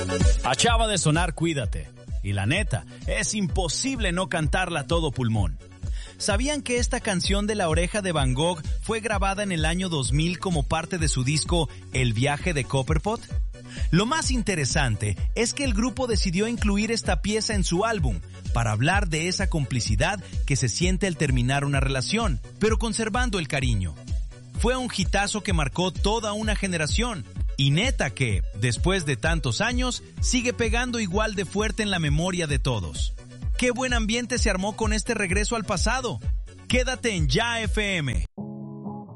Acaba de sonar Cuídate. Y la neta, es imposible no cantarla a todo pulmón. ¿Sabían que esta canción de La Oreja de Van Gogh fue grabada en el año 2000 como parte de su disco El viaje de Copperpot? Lo más interesante es que el grupo decidió incluir esta pieza en su álbum para hablar de esa complicidad que se siente al terminar una relación, pero conservando el cariño. Fue un hitazo que marcó toda una generación. Y neta que, después de tantos años, sigue pegando igual de fuerte en la memoria de todos. ¡Qué buen ambiente se armó con este regreso al pasado! Quédate en Ya FM.